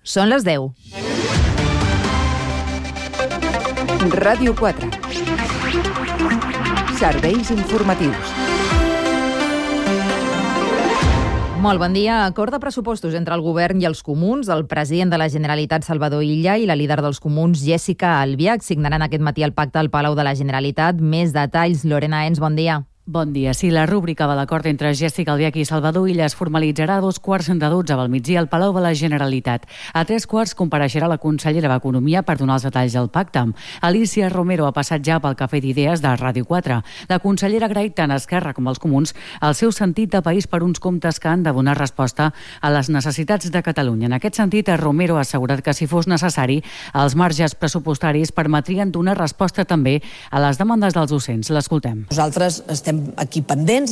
Són les 10. Ràdio 4. Serveis informatius. Molt bon dia. Acord de pressupostos entre el govern i els comuns. El president de la Generalitat, Salvador Illa, i la líder dels comuns, Jessica Albiach, signaran aquest matí el pacte al Palau de la Generalitat. Més detalls. Lorena Ens, bon dia. Bon dia. Sí, la rúbrica de l'acord entre Jessica Albiach i Salvador Illa es formalitzarà a 2:15 del migdia al Palau de la Generalitat. A 3:15 compareixerà la consellera d'Economia per donar els detalls del pacte. Alicia Romero ha passat ja pel Cafè d'Idees de Ràdio 4. La consellera ha agraït tant a Esquerra com als comuns el seu sentit de país per uns comptes que han de donar resposta a les necessitats de Catalunya. En aquest sentit, Romero ha assegurat que si fos necessari, els marges pressupostaris permetrien donar resposta també a les demandes dels docents. L'escoltem. Nosaltres estem aquí pendents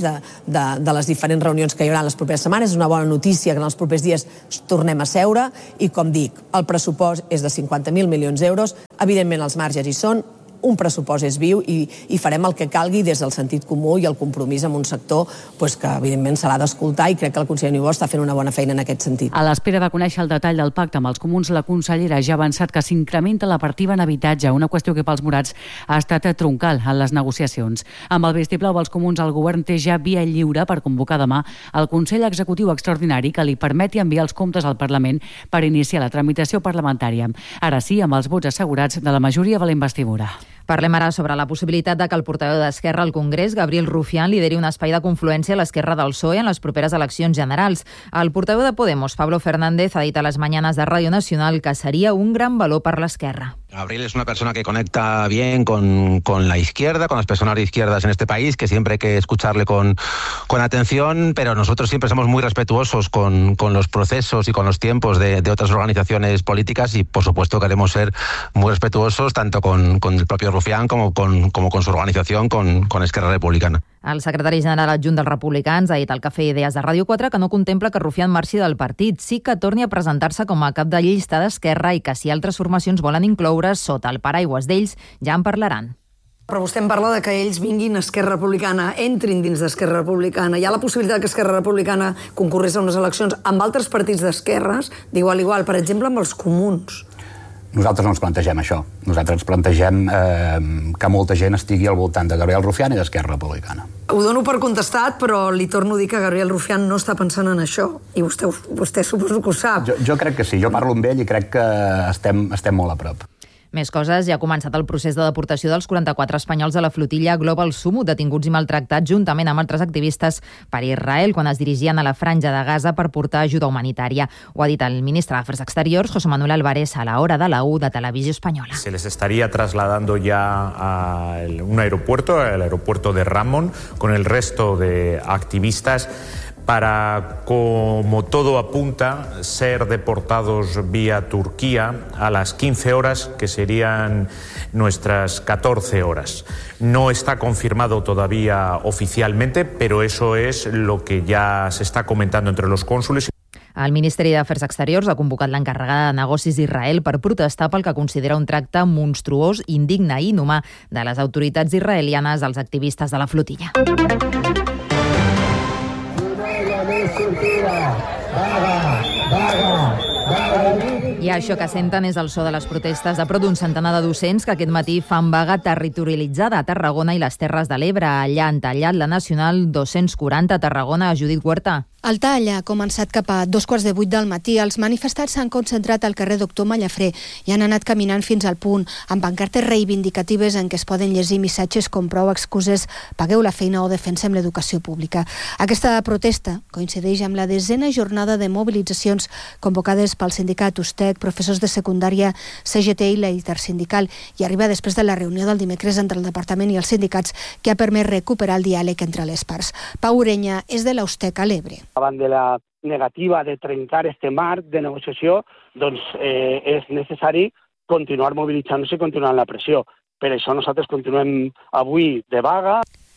de les diferents reunions que hi haurà les properes setmanes. És una bona notícia que en els propers dies tornem a seure i, com dic, el pressupost és de 50.000 milions d'euros. Evidentment, els marges hi són. Un pressupost és viu i farem el que calgui des del sentit comú i el compromís amb un sector que, evidentment, se l'ha d'escoltar, i crec que el conseller Niubó està fent una bona feina en aquest sentit. A l'espera de conèixer el detall del pacte amb els comuns, la consellera ja ha avançat que s'incrementa la partida en habitatge, una qüestió que pels morats ha estat troncal en les negociacions. Amb el vistiplau dels comuns, el govern té ja via lliure per convocar demà el Consell Executiu Extraordinari que li permeti enviar els comptes al Parlament per iniciar la tramitació parlamentària. Ara sí, amb els vots assegurats de la majoria de la investidura. Parlem ara sobre la possibilitat de que el portaveu d'Esquerra al Congrés, Gabriel Rufián, lideri un espai de confluència a l'esquerra del PSOE en les properes eleccions generals. El portaveu de Podemos, Pablo Fernández, ha dit a les mañanas de Radio Nacional que seria un gran valor per l'esquerra. Gabriel es una persona que conecta bien con la izquierda, con las personas de izquierdas en este país, que siempre hay que escucharle con atención, pero nosotros siempre somos muy respetuosos con los procesos y con los tiempos de otras organizaciones políticas, y por supuesto queremos ser muy respetuosos tanto con el propio Rufián como con su organización, con Esquerra Republicana. El secretari general adjunt dels Republicans ha dit al Cafè Idees de Ràdio 4 que no contempla que Rufián marxi del partit, sí que torni a presentar-se com a cap de llista d'Esquerra, i que si altres formacions volen incloure sota el paraigües d'ells, ja en parlaran. Però vostè em parla de que ells vinguin a Esquerra Republicana, entrin dins d'Esquerra Republicana. Hi ha la possibilitat que Esquerra Republicana concorrés a unes eleccions amb altres partits d'esquerres, d'igual a igual, per exemple amb els comuns. Nosaltres no ens plantegem això. Nosaltres ens plantegem que molta gent estigui al voltant de Gabriel Rufián i d'Esquerra Republicana. Ho dono per contestat, però li torno a dir que Gabriel Rufián no està pensant en això, i vostè suposo que ho sap. Jo crec que sí, jo parlo amb ell i crec que estem molt a prop. Més coses, ja ha començat el procés de deportació dels 44 espanyols de la flotilla Global Summut, detinguts i maltractats juntament amb altres activistes per Israel quan es dirigien a la franja de Gaza per portar ajuda humanitària. Ho ha dit el ministre d'Afers Exteriors, José Manuel Álvarez, a la hora de la U de Televisió Espanyola. Se les estaría trasladando ya a un aeropuerto, el aeropuerto de Ramón, con el resto de activistas, para, como todo apunta, ser deportados vía Turquía a las 15 horas, que serían nuestras 14 horas. No está confirmado todavía oficialmente, pero eso es lo que ya se está comentando entre los cónsules. El Ministeri d'Afers Exteriors ha convocat l'encarregada de negocis d'Israel per protestar pel que considera un tracte monstruós, indigne i inhumà de les autoritats israelianes als activistes de la flotilla. I això que senten és el so de les protestes de prop d'un centenar de docents que aquest matí fan vaga territorialitzada a Tarragona i les Terres de l'Ebre. Allà han tallat la Nacional 240 a Tarragona. Judit Huerta. El tall ha començat cap a 7:15 del matí. Els manifestants s'han concentrat al carrer Doctor Mallafré i han anat caminant fins al punt, amb pancartes reivindicatives en què es poden llegir missatges com prou excuses, pagueu la feina o defensem l'educació pública. Aquesta protesta coincideix amb la 10ª jornada de mobilitzacions convocades pel sindicat USTEC, professors de secundària, CGT i la Intersindical, i arriba després de la reunió del dimecres entre el departament i els sindicats, que ha permès recuperar el diàleg entre les parts. Pau Ureña és de la USTEC a l'Ebre. Davant de la negativa de trencar este marc de negociació, doncs és necessari continuar mobilitzant-se i continuar la pressió. Per això nosaltres continuem avui de vaga.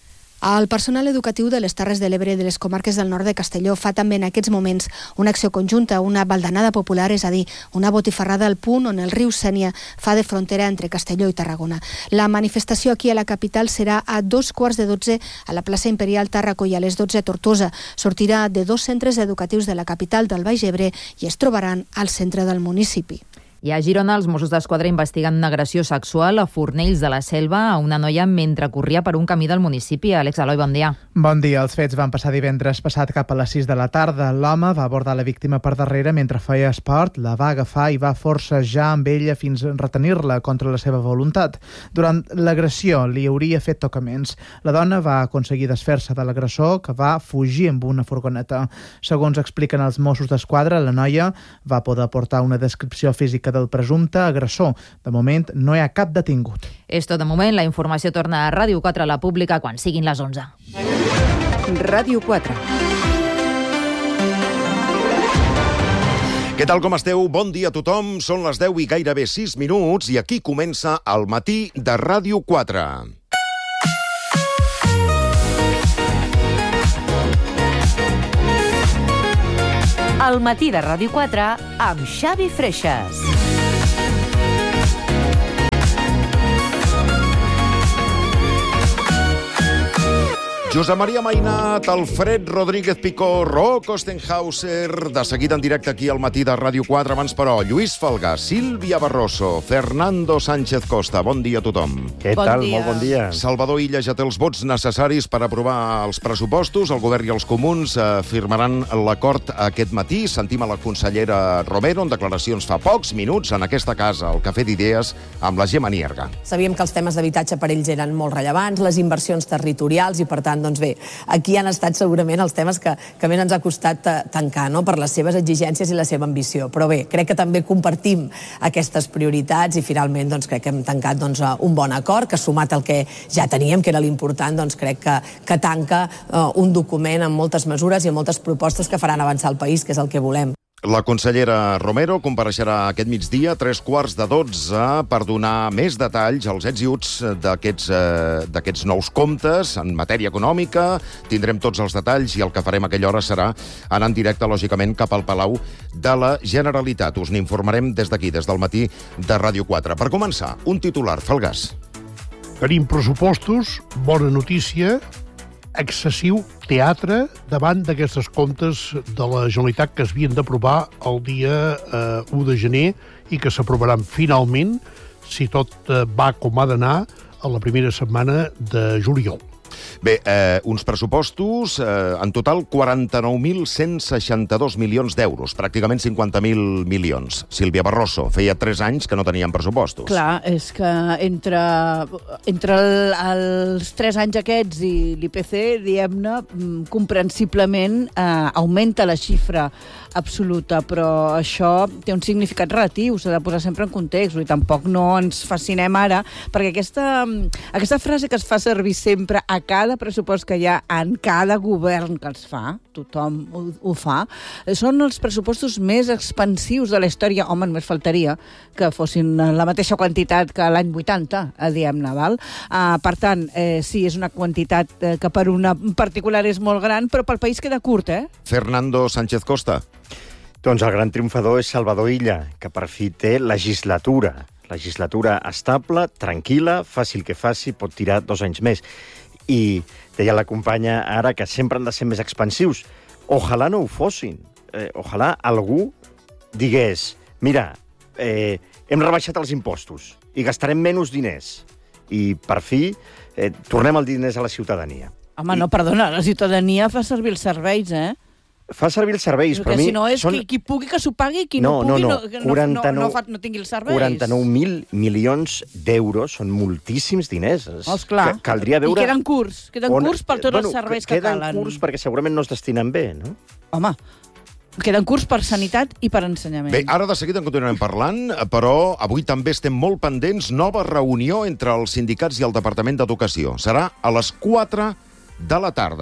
El personal educatiu de les Terres de l'Ebre i de les comarques del nord de Castelló fa també en aquests moments una acció conjunta, una baldanada popular, és a dir, una botifarrada al punt on el riu Sénia fa de frontera entre Castelló i Tarragona. La manifestació aquí a la capital serà a 2:15 a la plaça Imperial Tàrraco i a les 12 a Tortosa. Sortirà de 2 centres educatius de la capital del Baix Ebre i es trobaran al centre del municipi. I a Girona, els Mossos d'Esquadra investiguen una agressió sexual a Fornells de la Selva a una noia mentre corria per un camí del municipi. Àlex Eloi, bon dia. Bon dia. Els fets van passar divendres passat cap a les 6 de la tarda. L'home va abordar la víctima per darrere mentre feia esport, la va agafar i va forcejar amb ella fins a retenir-la contra la seva voluntat. Durant l'agressió li hauria fet tocaments. La dona va aconseguir desfer-se de l'agressor, que va fugir amb una furgoneta. Segons expliquen els Mossos d'Esquadra, la noia va poder aportar una descripció física del presumpte agressor. De moment, no hi ha cap detingut. És tot de moment. La informació torna a Ràdio 4 a la pública quan siguin les 11. Ràdio 4. Què tal, com esteu? Bon dia a tothom. Són les 10 i gairebé 6 minuts i aquí comença el matí de Ràdio 4. El matí de Ràdio 4 amb Xavi Freixas. Josep Maria Mainat, Alfred Rodríguez Picó, Rocco Stenhauser, de seguida en directe aquí al matí de Ràdio 4. Abans, però, Lluís Falgà, Sílvia Barroso, Fernando Sánchez Costa. Bon dia a tothom. Què tal? Molt bon dia. Salvador Illa ja té els vots necessaris per aprovar els pressupostos. El govern i els comuns firmaran l'acord aquest matí. Sentim a la consellera Romero en declaracions fa pocs minuts en aquesta casa, al Cafè d'Idees, amb la Gemma Nierga. Sabíem que els temes d'habitatge per ells eren molt rellevants, les inversions territorials, i per tant, doncs bé, aquí han estat segurament els temes que més ens ha costat tancar, no?, per les seves exigències i la seva ambició. Però bé, crec que també compartim aquestes prioritats i finalment doncs, crec que hem tancat un bon acord, que sumat al que ja teníem, que era l'important, doncs crec que tanca un document amb moltes mesures i amb moltes propostes que faran avançar el país, que és el que volem. La consellera Romero compareixerà aquest migdia a 11:45 per donar més detalls als ets i uts d'aquests nous comptes en matèria econòmica. Tindrem tots els detalls i el que farem a aquella hora serà anar en directe, lògicament, cap al Palau de la Generalitat. Us n'informarem des d'aquí, des del matí de Ràdio 4. Per començar, un titular, Falgàs. Tenim pressupostos, bona notícia, excessiu teatre davant d'aquestes comptes de la Generalitat que s'havien d'aprovar el dia 1 de gener i que s'aprovaran finalment, si tot va com ha d'anar, a la primera setmana de juliol. Bé, uns pressupostos, en total 49.162 milions d'euros, pràcticament 50.000 milions. Sílvia Barroso, feia 3 anys que no teníem pressupostos. Clar, és que entre els 3 anys aquests i l'IPC, diguem-ne, comprensiblement augmenta la xifra absoluta, però això té un significat relatiu, s'ha de posar sempre en context, i tampoc no ens fascinem ara, perquè aquesta frase que es fa servir sempre a cada pressupost que hi ha en cada govern que els fa, tothom ho fa, són els pressupostos més expansius de la història. Home, només faltaria que fossin la mateixa quantitat que l'any 80, diguem-ne, val? Per tant, sí, és una quantitat que per una particular és molt gran, però pel país queda curt, Fernando Sánchez Costa. Doncs el gran triomfador és Salvador Illa, que per fi té legislatura. Legislatura estable, tranquil·la, faci el que faci, pot tirar 2 anys més. I deia la companya ara que sempre han de ser més expansius. Ojalà no ho fossin. Ojalà algú digués, mira, hem rebaixat els impostos i gastarem menys diners. I per fi tornem els diners a la ciutadania. Home, no, perdona, la ciutadania fa servir els serveis, Fa servir els serveis, però a mi... si no és qui pugui que s'ho pagui i qui no pugui no tingui els serveis. 49.000 milions d'euros són moltíssims diners. Clar. Caldria veure... I queden curts per tots els serveis que calen. Queden curts perquè segurament no es destinen bé, no? Home, queden curts per sanitat i per ensenyament. Bé, ara de seguida en continuarem parlant, però avui també estem molt pendents. Nova reunió entre els sindicats i el Departament d'Educació. Serà a les 4 de la tarda.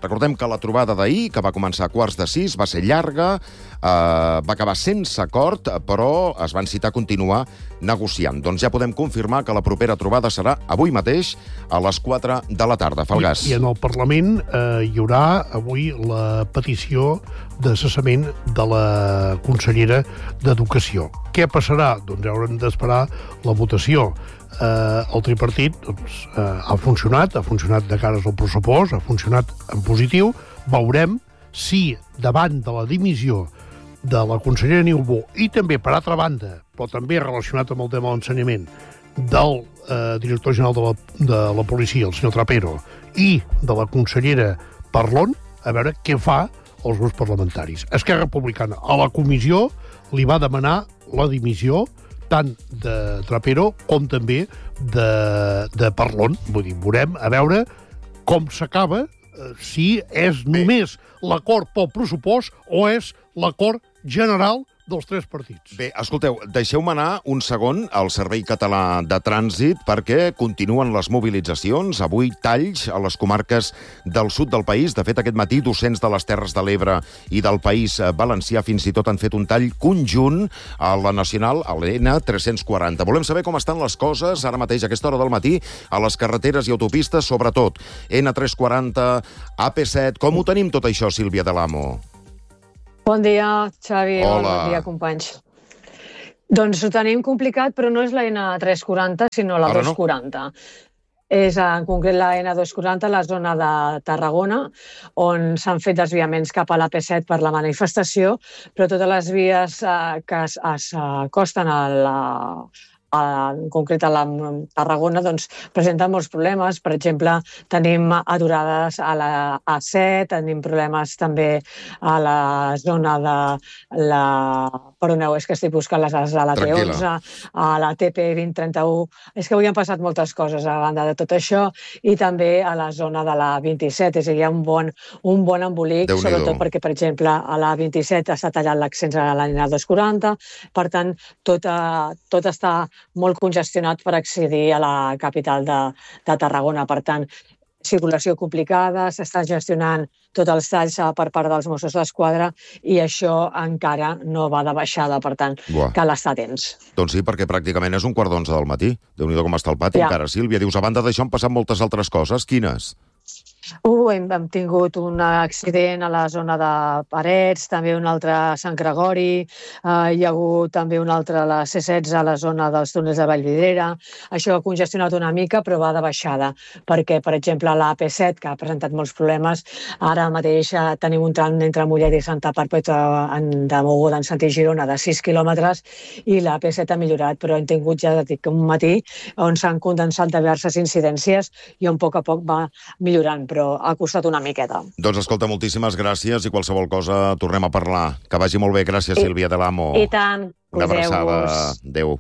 Recordem que la trobada d'ahir, que va començar a 5:45, va ser llarga, va acabar sense acord, però es van citar a continuar negociant. Doncs ja podem confirmar que la propera trobada serà avui mateix a les 4 de la tarda. Falgàs. I en el Parlament hi haurà avui la petició de cessament de la consellera d'Educació. Què passarà? Doncs haurem d'esperar la votació. El tripartit ha funcionat de cares al pressupost, ha funcionat en positiu. Veurem si davant de la dimissió de la consellera Niubó i també, per altra banda, però també relacionat amb el tema de l'ensenyament, del director general de la policia, el senyor Trapero, i de la consellera Parlon, a veure què fa els grups parlamentaris. Esquerra Republicana a la comissió li va demanar la dimissió tant de Trapero com també de Parlon. Vull dir, veurem a veure com s'acaba, si és només l'acord pel pressupost o és l'acord general dels tres partits. Bé, escolteu, deixeu-me anar un segon al Servei Català de Trànsit perquè continuen les mobilitzacions. Avui talls a les comarques del sud del país. De fet, aquest matí docents de les Terres de l'Ebre i del País Valencià fins i tot han fet un tall conjunt a la Nacional, a l'N340. Volem saber com estan les coses ara mateix a aquesta hora del matí a les carreteres i autopistes, sobretot N340, AP7. Com ho tenim tot això, Sílvia de l'Amo? Bon dia, Xavi. Hola. Bon dia, companys. Doncs ho tenim complicat, però no és la N340, sinó la 240. És en concret la N240, la zona de Tarragona, on s'han fet desviaments cap a l'AP7 per la manifestació, però totes les vies que s'acosten en concret a la Tarragona, doncs, presenten molts problemes. Per exemple, tenim aturades a la A7, tenim problemes també a la zona de la... Perdoneu, és que estic buscant les dades de la T11, a la TP2031. És que avui han passat moltes coses a banda de tot això, i també a la zona de la 27. És a dir, hi ha un bon embolic, sobretot perquè, per exemple, a la 27 està tallat l'accés a la línia 240, per tant, tot està molt congestionat per accedir a la capital de Tarragona. Per tant, circulació complicada, s'està gestionant tots els talls per part dels Mossos d'Esquadra i això encara no va de baixada, per tant, cal estar atents. Doncs sí, perquè pràcticament és 1:15 del matí. Déu-n'hi-do com està el pati encara, Sílvia. Dius, a banda d'això han passat moltes altres coses. Quines? Hem tingut un accident a la zona de Parets, també un altre a Sant Gregori, hi ha hagut també un altre a la C16 a la zona dels túnels de Vallvidrera. Això ha congestionat una mica, però va de baixada, perquè, per exemple, la AP7, que ha presentat molts problemes, ara mateix tenim un tram entre Mollet i Santa Perpètua de Mogoda en sentit Girona de 6 quilòmetres i la AP7 ha millorat, però hem tingut, ja dic, un matí on s'han condensat diverses incidències i on a poc va millorant, però ha costat una miqueta. Doncs escolta, moltíssimes gràcies i qualsevol cosa tornem a parlar. Que vagi molt bé. Gràcies, Sílvia de l'Amo. I tant. Una abraçada. Adéu.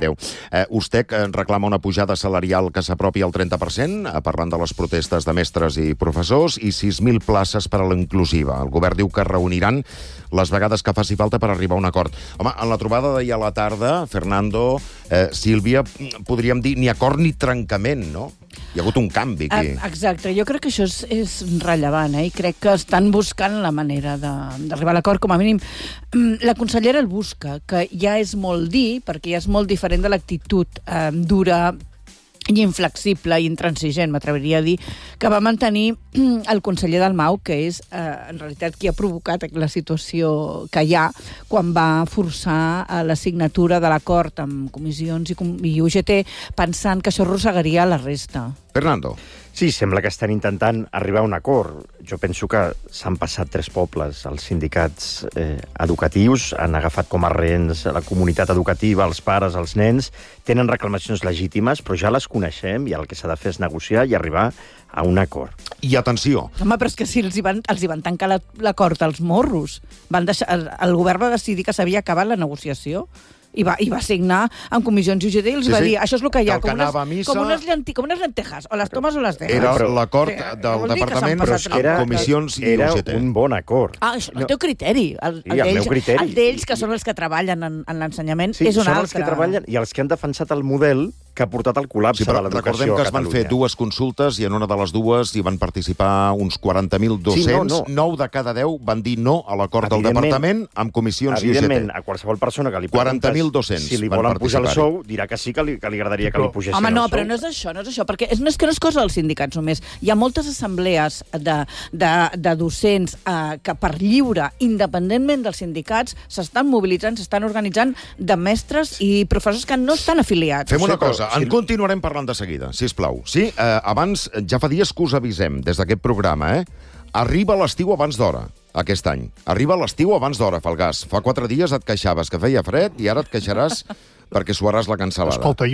Ustec reclama una pujada salarial que s'apropi al 30%, parlant de les protestes de mestres i professors, i 6.000 places per a la inclusiva. El govern diu que reuniran les vegades que faci falta per arribar a un acord. Home, en la trobada d'ahir a la tarda, Fernando, Sílvia, podríem dir ni acord ni trencament, no? Hi ha hagut un canvi aquí. Exacte, jo crec que això és rellevant, i crec que estan buscant la manera d'arribar a l'acord, com a mínim. La consellera el busca, que ja és molt dir, perquè ja és molt diferent de l'actitud dura i inflexible i intransigent, m'atreviria a dir, que va mantenir el conseller Dalmau, que és en realitat qui ha provocat la situació que hi ha quan va forçar la signatura de l'acord amb comissions i UGT, pensant que això arrossegaria la resta. Fernando. Sí, sembla que estan intentant arribar a un acord. Jo penso que s'han passat 3 pobles. Els sindicats educatius han agafat com a rehens la comunitat educativa, els pares, els nens. Tenen reclamacions legítimes, però ja les coneixem i el que s'ha de fer és negociar i arribar a un acord. I atenció. Home, però és que si els hi van tancar l'acord als morros. El govern va decidir que s'havia acabat la negociació. I va signar en comissions UGT i els va dir, això és el que hi ha, com unes lentejas, o les tomes o les deixes. Era l'acord del departament, però comissions i UGT. Era un bon acord. El teu criteri. El d'ells, que són els que treballen en l'ensenyament, és un altre. Són els que treballen i els que han defensat el model que ha portat al col·lapse de l'educació a Catalunya. Recordem que es van fer 2 consultes i en una de les 2 hi van participar uns 40.000 docents. 9 de cada 10 van dir no a l'acord del departament amb comissions i UGT. Evidentment, a qualsevol persona que li preguntes 40.000 docents si li volen pujar el sou, dirà que sí, que li agradaria que li pugessin el sou. Home, no, però no és això, perquè és que no és cosa dels sindicats només. Hi ha moltes assemblees de docents que per lliure, independentment dels sindicats, s'estan mobilitzant, s'estan organitzant de mestres i professors que no estan afiliats. Fem una cosa, en continuarem parlant de seguida, sisplau. Sí, abans, ja fa dies que us avisem des d'aquest programa, arriba l'estiu abans d'hora, aquest any. Arriba l'estiu abans d'hora, Falgàs. Fa 4 dies et queixaves que feia fred i ara et queixaràs perquè suaràs la cansalada. Escolta,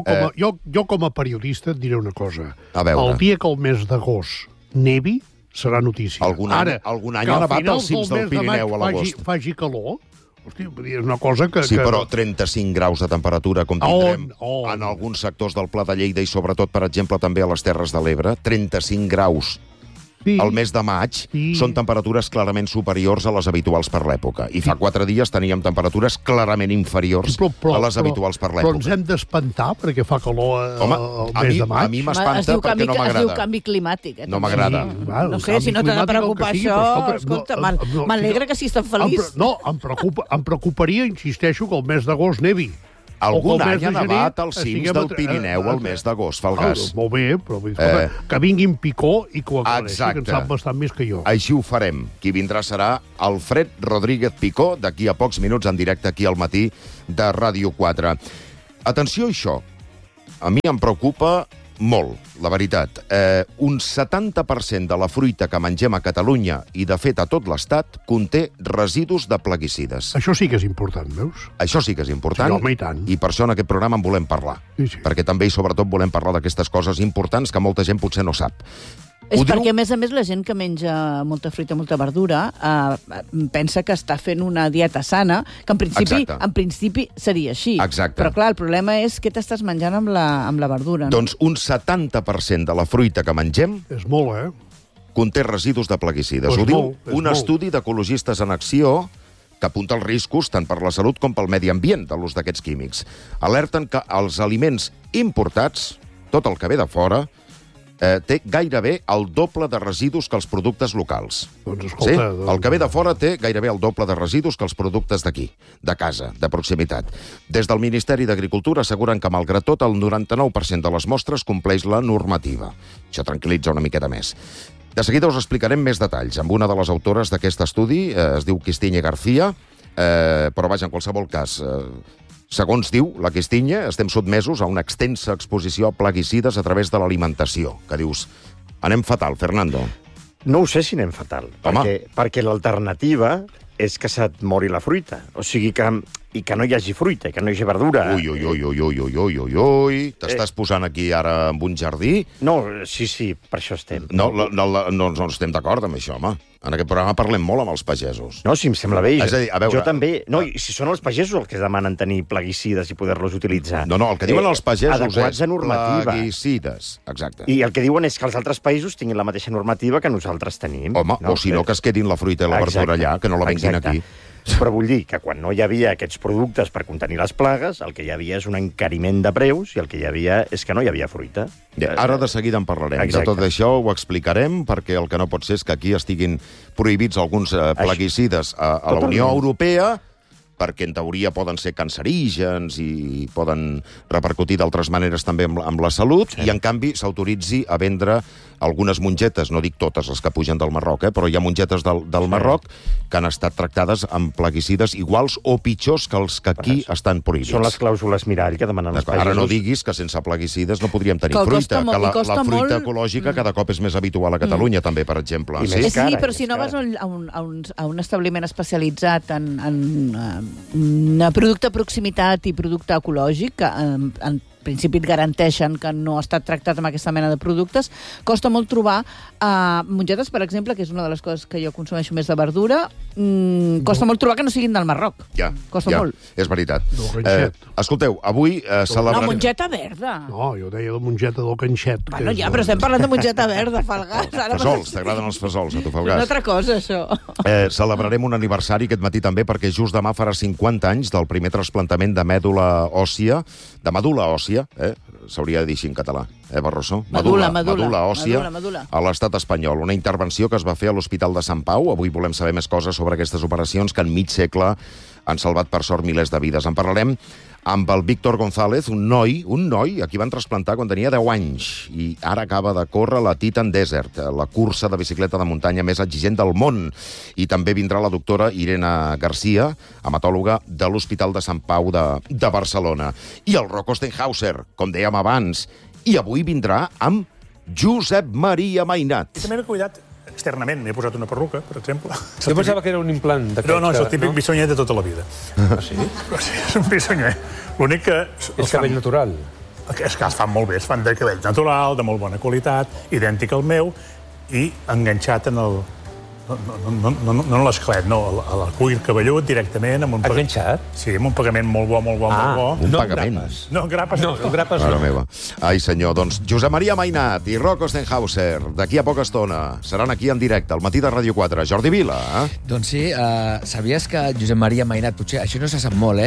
jo com a periodista et diré una cosa. A veure. El dia que el mes d'agost nevi serà notícia. Algun any ha nevat als cims del Pirineu a l'agost. Faci calor. Hosti, és una cosa que... Sí, però 35 graus de temperatura, com tindrem en alguns sectors del Pla de Lleida i sobretot, per exemple, també a les Terres de l'Ebre, 35 graus al mes de maig són temperatures clarament superiors a les habituals per l'època. I fa 4 dies teníem temperatures clarament inferiors a les habituals per l'època. Però ens hem d'espantar perquè fa calor al mes de maig? A mi m'espanta perquè no m'agrada. Es diu canvi climàtic. No m'agrada. No sé, si no t'ha de preocupar això, escolta, m'alegra que siguis tan feliç. No, em preocuparia, insisteixo, que el mes d'agost nevi. Algun any ha nevat als cims del Pirineu al mes d'agost, Falgàs. Molt bé, però que vinguin Picó i que ho aclareixi, que en sap bastant més que jo. Així ho farem. Qui vindrà serà Alfred Rodríguez Picó, d'aquí a pocs minuts en directe aquí al matí de Ràdio 4. Atenció a això. A mi em preocupa molt, la veritat. Un 70% de la fruita que mengem a Catalunya i, de fet, a tot l'Estat, conté residus de plaguicides. Això sí que és important, veus? Això sí que és important. Sí, home, i tant. I per això en aquest programa en volem parlar. Sí. Perquè també i sobretot volem parlar d'aquestes coses importants que molta gent potser no sap. És perquè, a més, la gent que menja molta fruita, molta verdura, pensa que està fent una dieta sana, que en principi seria així. Exacte. Però, clar, el problema és què t'estàs menjant amb la verdura. Doncs un 70% de la fruita que mengem... És molt, conté residus de plaguicides. Ho diu un estudi d'Ecologistes en Acció que apunta els riscos tant per la salut com pel medi ambient de l'ús d'aquests químics. Alerten que els aliments importats, tot el que ve de fora, té gairebé el doble de residus que els productes locals. Doncs escolta... Sí? El que ve de fora té gairebé el doble de residus que els productes d'aquí, de casa, de proximitat. Des del Ministeri d'Agricultura asseguren que, malgrat tot, el 99% de les mostres compleix la normativa. Això tranquil·litza una miqueta més. De seguida us explicarem més detalls amb una de les autores d'aquest estudi, es diu Cristina García, però vaja, en qualsevol cas... Segons diu la Cristina, estem sotmesos a una extensa exposició a plaguicides a través de l'alimentació. Que dius, anem fatal, Fernando? No ho sé si anem fatal, perquè l'alternativa és que se't mori la fruita. O sigui que no hi hagi fruita, que no hi hagi verdura. Ui. T'estàs posant aquí ara amb un jardí? No, sí, per això estem. No estem d'acord amb això, home. En aquest programa parlem molt amb els pagesos. No, si em sembla bé. És a dir, a veure... Jo també. No, i si són els pagesos els que demanen tenir plaguicides i poder-los utilitzar. No, el que diuen els pagesos és plaguicides. Exacte. I el que diuen és que els altres països tinguin la mateixa normativa que nosaltres tenim. Home, o si no, que es quedin la fruita i la verdura allà, que no la venguin aquí. Però vull dir que quan no hi havia aquests productes per contenir les plagues, el que hi havia és un encariment de preus i el que hi havia és que no hi havia fruita. Ara de seguida en parlarem. De tot això ho explicarem, perquè el que no pot ser és que aquí estiguin prohibits alguns plaguicides a la Unió Europea, perquè en teoria poden ser cancerígens i poden repercutir d'altres maneres també amb la salut, i en canvi s'autoritzi a vendre algunes mongetes, no dic totes les que pugen del Marroc, però hi ha mongetes del Marroc que han estat tractades amb plaguicides iguals o pitjors que els que aquí estan prohibits. Són les clàusules mirall que demanen els països. Ara no diguis que sense plaguicides no podríem tenir fruita, que la fruita ecològica cada cop és més habitual a Catalunya, també, per exemple. Sí, però si no vas a un establiment especialitzat en producte de proximitat i producte ecològic, que en principi et garanteixen que no ha estat tractat amb aquesta mena de productes, costa molt trobar mongetes, per exemple, que és una de les coses que jo consumeixo més de verdura, costa molt trobar que no siguin del Marroc. Costa molt. És veritat. Escolteu, avui celebrarem... La mongeta verda. No, jo deia la mongeta del canxet. Bueno, ja, però estem parlant de mongeta verda, Falgàs. Fesols, t'agraden els fesols, a tu, Falgàs. És una altra cosa, això. Celebrarem un aniversari aquest matí també, perquè just demà farà 50 anys del primer trasplantament de mèdula òssia, s'hauria de dir així en català, Barroso? Medul·la òssia a l'estat espanyol. Una intervenció que es va fer a l'Hospital de Sant Pau. Avui volem saber més coses sobre aquestes operacions que en mig segle han salvat, per sort, milers de vides. En parlarem amb el Víctor González, un noi a qui van trasplantar quan tenia 10 anys i ara acaba de córrer la Titan Desert, la cursa de bicicleta de muntanya més exigent del món. I també vindrà la doctora Irene Garcia, hematòloga de l'Hospital de Sant Pau de Barcelona. I el Rocco Stenhauser, com dèiem abans. I avui vindrà amb Josep Maria Mainat. I també m'he cuidat externament, m'he posat una perruca, per exemple. Jo pensava que era un implant d'aquest. No, és el típic bisonyer de tota la vida. Ah, sí? Sí, és un bisonyer. L'únic que... És cabell natural. És que es fan molt bé, es fan de cabell natural, de molt bona qualitat, idèntic al meu, i enganxat en el... No en l'esquelet, no, al cuir cabellut directament. Enganxat? Sí, amb un pagament molt bo. Un pagament? No, grapes. No, grapes no. Meva. Ai, senyor, doncs Josep Maria Mainat i Rocco Stenhauser, d'aquí a poca estona, seran aquí en directe, al matí de Ràdio 4. Jordi Vila, Doncs sí, sabies que Josep Maria Mainat, potser això no se sap molt,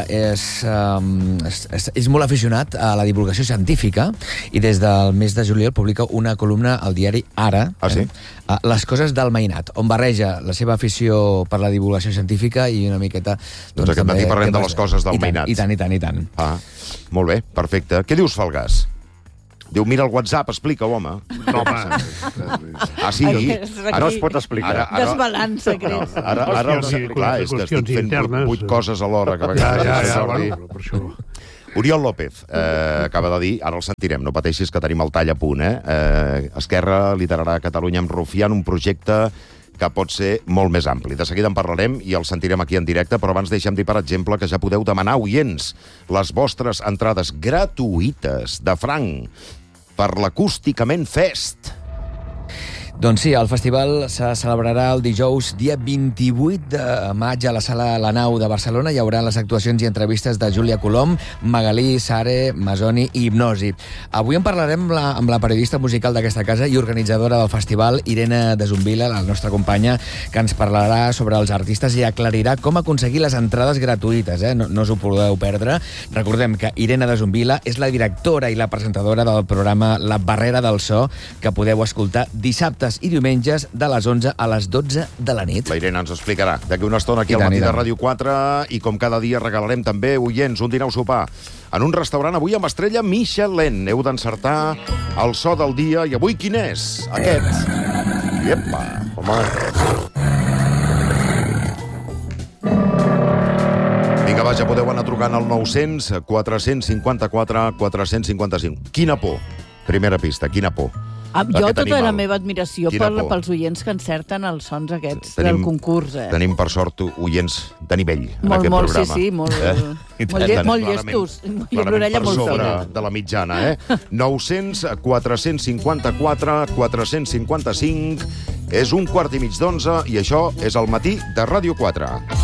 és molt aficionat a la divulgació científica i des del mes de juliol publica una columna al diari Ara, sí? Les coses del Mainat, on barreja la seva afició per la divulgació científica i una miqueta... Doncs aquest matí parlem de les coses del Mainat. I tant. Ah, molt bé, perfecte. Què dius, Falgàs? Diu, mira el WhatsApp, explica-ho, home. No, home. Sí? No es pot explicar. Desbalant secrets. Ara clar, és que estic fent 8 coses alhora. Ja, per això... Oriol López acaba de dir, ara el sentirem, no pateixis que tenim el tall a punt, Esquerra liderarà Catalunya amb Rufián, un projecte que pot ser molt més ampli. De seguida en parlarem i el sentirem aquí en directe, però abans deixem dir, per exemple, que ja podeu demanar, oients, les vostres entrades gratuïtes de franc per l'Acústicament Fest. Doncs sí, el festival se celebrarà el dijous, dia 28 de maig, a la Sala La Nau de Barcelona. Hi haurà les actuacions i entrevistes de Júlia Colom, Magalí, Sare, Masoni i Hipnosi. Avui en parlarem amb la periodista musical d'aquesta casa i organitzadora del festival, Irene Desumbila, la nostra companya, que ens parlarà sobre els artistes i aclarirà com aconseguir les entrades gratuïtes. No us ho podeu perdre. Recordem que Irene Desumbila és la directora i la presentadora del programa La Barrera del So, que podeu escoltar dissabtes i diumenges de les 11 a les 12 de la nit. La Irene ens explicarà d'aquí una estona aquí al matí de Ràdio 4 i com cada dia regalarem també, oients, un dinar o sopar en un restaurant avui amb estrella Michelin. Heu d'encertar el so del dia i avui quin és? Aquest. Iepa, home. Vinga, va, ja podeu anar trucant al 900 454 455. Quina por? Primera pista, quina por? Jo tota la meva admiració pels oients que encerten els sons aquests del concurs. Tenim, per sort, oients de nivell en aquest programa. Sí, molt llestos. I l'orella molt fina. De la mitjana, 900 454 455. És 1:15 i això és el matí de Ràdio 4.